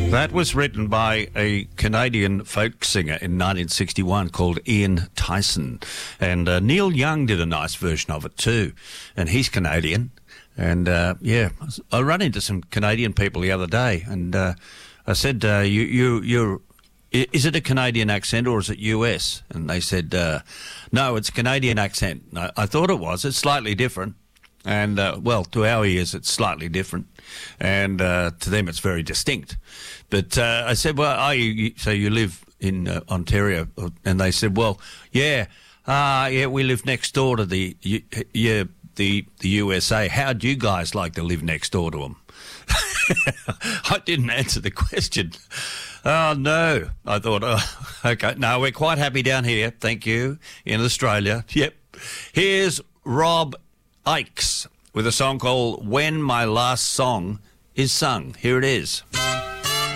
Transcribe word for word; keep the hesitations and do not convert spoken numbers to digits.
That was written by a Canadian folk singer in nineteen sixty-one called Ian Tyson. And uh, Neil Young did a nice version of it too. And he's Canadian. And, uh, yeah, I ran into some Canadian people the other day. And uh, I said, uh, you, you, you're... is it a Canadian accent or is it U S? And they said, uh, no, it's a Canadian accent. I, I thought it was. It's slightly different. And, uh, well, to our ears, it's slightly different. And uh, to them, it's very distinct. But uh, I said, well, are you, so you live in uh, Ontario? And they said, well, yeah, uh, yeah, we live next door to the, yeah, the, the U S A. How'd you guys like to live next door to them? I didn't answer the question. Oh, no. I thought, oh, okay. No, we're quite happy down here. Thank you. In Australia. Yep. Here's Rob Ikes with a song called When My Last Song Is Sung. Here it is.